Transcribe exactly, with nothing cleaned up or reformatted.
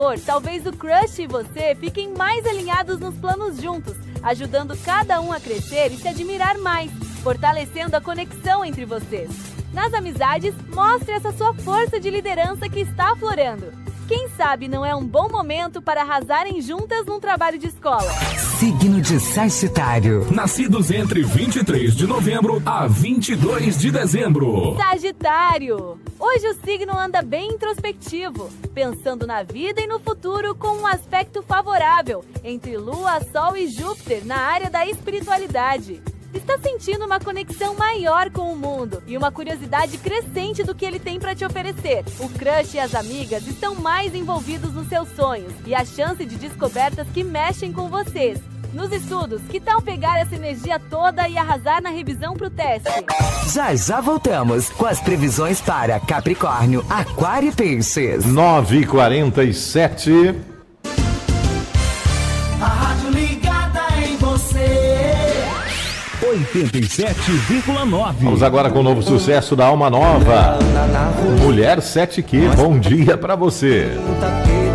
Talvez o crush e você fiquem mais alinhados nos planos juntos, ajudando cada um a crescer e se admirar mais, fortalecendo a conexão entre vocês. Nas amizades, mostre essa sua força de liderança que está aflorando. Quem sabe não é um bom momento para arrasarem juntas num trabalho de escola. Signo de Sagitário. Nascidos entre vinte e três de novembro a vinte e dois de dezembro. Sagitário. Hoje o signo anda bem introspectivo, pensando na vida e no futuro com um aspecto favorável entre Lua, Sol e Júpiter na área da espiritualidade. Está sentindo uma conexão maior com o mundo e uma curiosidade crescente do que ele tem para te oferecer. O crush e as amigas estão mais envolvidos nos seus sonhos e a chance de descobertas que mexem com vocês. Nos estudos, que tal pegar essa energia toda e arrasar na revisão pro teste? Já já voltamos com as previsões para Capricórnio, Aquário e Peixes. nove e quarenta e sete. A rádio ligada em você. oitenta e sete vírgula nove. Vamos agora com o novo sucesso da Alma Nova. Mulher sete Q, bom dia pra você.